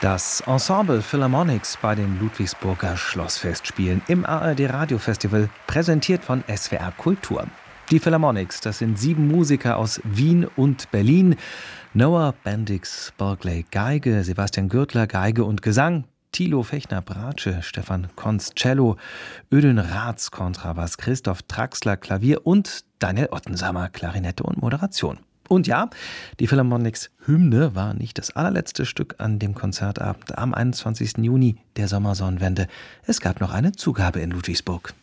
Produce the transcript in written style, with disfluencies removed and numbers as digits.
Das Ensemble Philharmonics bei den Ludwigsburger Schlossfestspielen im ARD-Radiofestival, präsentiert von SWR Kultur. Die Philharmonics, das sind 7 Musiker aus Wien und Berlin. Noah Bendix Barclay Geige, Sebastian Gürtler Geige und Gesang, Thilo Fechner Bratsche, Stefan Konz Cello, Ödön Raths Kontrabass, Christoph Traxler Klavier und Daniel Ottensamer Klarinette und Moderation. Und ja, die Philharmonics Hymne war nicht das allerletzte Stück an dem Konzertabend am 21. Juni der Sommersonnenwende. Es gab noch eine Zugabe in Ludwigsburg.